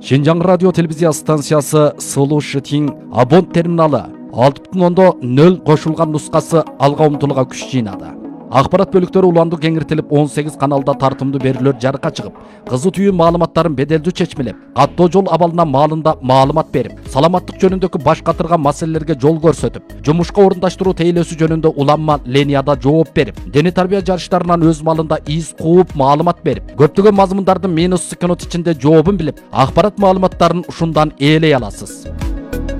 Шинжаң радио телевизия станциясы Слушатин абон терминалы 6.0 қошылған нұсқасы алға ұмтылуға күш жинады. Ақпарат бөліктері уланды кеңіртіліп 18 каналда тартымды берілер жарыққа шығып, қызы түйін маалыматтарын беделді чечмелеп, қаттоо жол абалына малында маалымат беріп, саламаттық жөнүндөгү баш катырган маселелерге жол көрсөтүп, жумушка орундаштыруу тейлөөсү жөнүндө уламма ленияда жооп берип, дене тарбия жарыштарынан өз малында из кууп маалымат берип, көптөгөн мазмундардын минус секунд ичинде жообун билип, акпарат маалыматтарын ушундан ээлей аласыз.